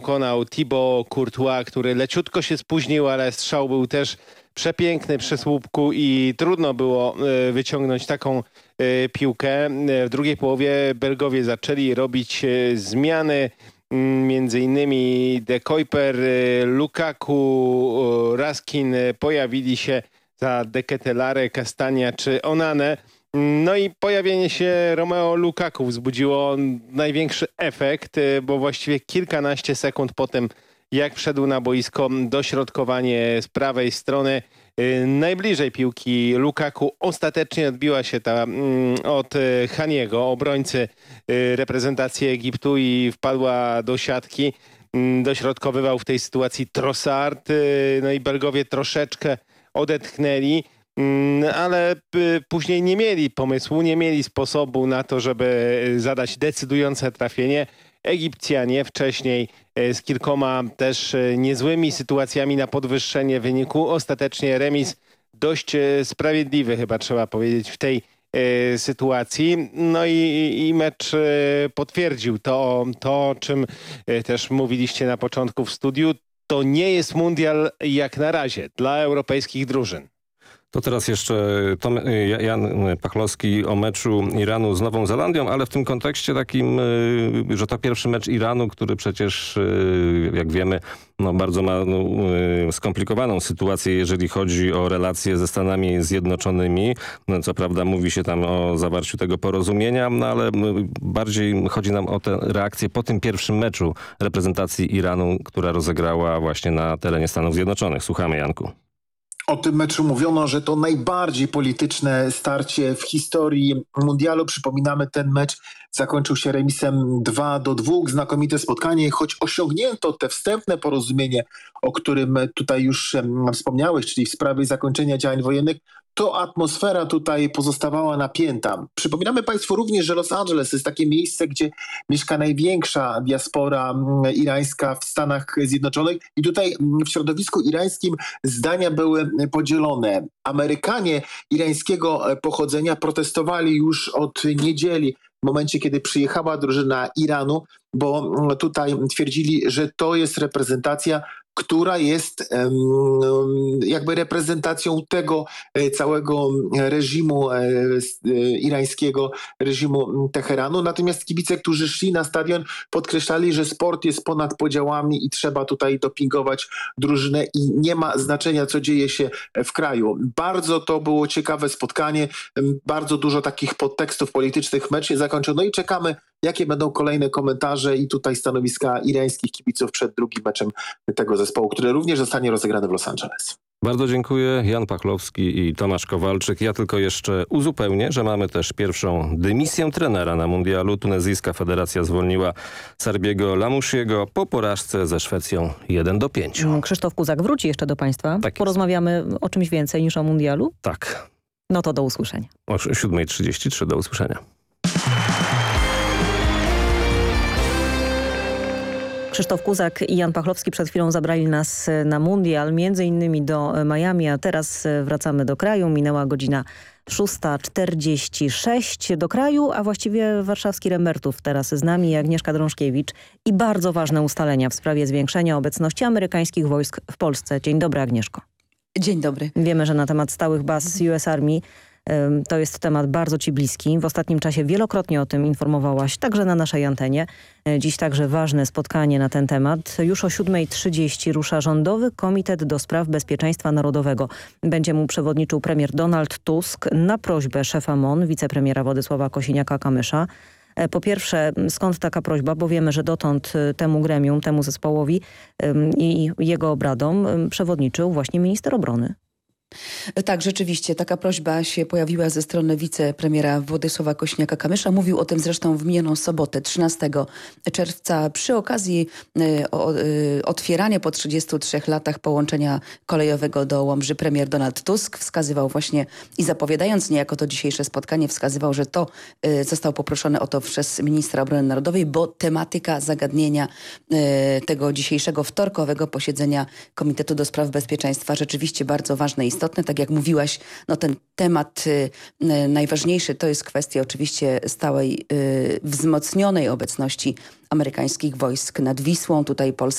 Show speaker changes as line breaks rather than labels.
pokonał Thibaut Courtois, który leciutko się spóźnił, ale strzał był też przepiękny przy słupku i trudno było wyciągnąć taką piłkę. W drugiej połowie Belgowie zaczęli robić zmiany. Między innymi De Kuyper, Lukaku, Raskin pojawili się za De Ketelaere, Castagna czy Onanę. No i pojawienie się Romeo Lukaku wzbudziło największy efekt, bo właściwie kilkanaście sekund po tym, jak wszedł na boisko, dośrodkowanie z prawej strony, najbliżej piłki Lukaku, ostatecznie odbiła się ta od Haniego, obrońcy reprezentacji Egiptu, i wpadła do siatki. Dośrodkowywał w tej sytuacji Trossard, no i Belgowie troszeczkę odetchnęli, ale później nie mieli pomysłu, nie mieli sposobu na to, żeby zadać decydujące trafienie. Egipcjanie wcześniej z kilkoma też niezłymi sytuacjami na podwyższenie wyniku. Ostatecznie remis dość sprawiedliwy, chyba trzeba powiedzieć, w tej sytuacji. No i mecz potwierdził to, o czym też mówiliście na początku w studiu. To nie jest mundial jak na razie dla europejskich drużyn.
To teraz jeszcze Jan Pachlowski o meczu Iranu z Nową Zelandią, ale w tym kontekście takim, że to pierwszy mecz Iranu, który przecież, jak wiemy, bardzo ma skomplikowaną sytuację, jeżeli chodzi o relacje ze Stanami Zjednoczonymi. Co prawda mówi się tam o zawarciu tego porozumienia, ale bardziej chodzi nam o tę reakcję po tym pierwszym meczu reprezentacji Iranu, która rozegrała właśnie na terenie Stanów Zjednoczonych. Słuchamy, Janku.
O tym meczu mówiono, że to najbardziej polityczne starcie w historii mundialu. Przypominamy, ten mecz zakończył się remisem 2-2. Znakomite spotkanie, choć osiągnięto te wstępne porozumienie, o którym tutaj już wspomniałeś, czyli w sprawie zakończenia działań wojennych, to atmosfera tutaj pozostawała napięta. Przypominamy Państwu również, że Los Angeles to jest takie miejsce, gdzie mieszka największa diaspora irańska w Stanach Zjednoczonych, i tutaj w środowisku irańskim zdania były podzielone. Amerykanie irańskiego pochodzenia protestowali już od niedzieli, w momencie, kiedy przyjechała drużyna Iranu, bo tutaj twierdzili, że to jest reprezentacja, która jest jakby reprezentacją tego całego reżimu irańskiego, reżimu Teheranu. Natomiast kibice, którzy szli na stadion, podkreślali, że sport jest ponad podziałami i trzeba tutaj dopingować drużynę i nie ma znaczenia, co dzieje się w kraju. Bardzo to było ciekawe spotkanie, bardzo dużo takich podtekstów politycznych. Mecz się zakończył, no i czekamy, jakie będą kolejne komentarze i tutaj stanowiska irańskich kibiców przed drugim meczem tego zespołu, który również zostanie rozegrany w Los Angeles.
Bardzo dziękuję. Jan Pachlowski i Tomasz Kowalczyk. Ja tylko jeszcze uzupełnię, że mamy też pierwszą dymisję trenera na mundialu. Tunezyjska federacja zwolniła Serbiego Lamusziego po porażce ze Szwecją 1-5.
Krzysztof Kuzak wróci jeszcze do Państwa.
Tak,
porozmawiamy o czymś więcej niż o mundialu?
Tak.
No to do usłyszenia.
O 7:33 do usłyszenia.
Krzysztof Kuzak i Jan Pachlowski przed chwilą zabrali nas na mundial, między innymi do Miami, a teraz wracamy do kraju. Minęła godzina 6:46 do kraju, a właściwie warszawski Rembertów teraz z nami, Agnieszka Drążkiewicz, i bardzo ważne ustalenia w sprawie zwiększenia obecności amerykańskich wojsk w Polsce. Dzień dobry, Agnieszko.
Dzień dobry.
Wiemy, że na temat stałych baz US Army to jest temat bardzo Ci bliski. W ostatnim czasie wielokrotnie o tym informowałaś, także na naszej antenie. Dziś także ważne spotkanie na ten temat. Już o 7:30 rusza Rządowy Komitet do Spraw Bezpieczeństwa Narodowego. Będzie mu przewodniczył premier Donald Tusk na prośbę szefa MON, wicepremiera Władysława Kosiniaka-Kamysza. Po pierwsze, skąd taka prośba? Bo wiemy, że dotąd temu gremium, temu zespołowi i jego obradom przewodniczył właśnie minister obrony.
Tak, rzeczywiście taka prośba się pojawiła ze strony wicepremiera Władysława Kosiniaka-Kamysza. Mówił o tym zresztą w minioną sobotę, 13 czerwca, przy okazji otwierania po 33 latach połączenia kolejowego do Łomży. Premier Donald Tusk wskazywał właśnie i zapowiadając niejako to dzisiejsze spotkanie, wskazywał, że to został poproszony o to przez ministra obrony narodowej, bo tematyka zagadnienia tego dzisiejszego wtorkowego posiedzenia Komitetu do Spraw Bezpieczeństwa rzeczywiście bardzo ważne i istotne. Tak jak mówiłaś, no ten temat najważniejszy to jest kwestia oczywiście stałej, wzmocnionej obecności amerykańskich wojsk nad Wisłą. Tutaj Polska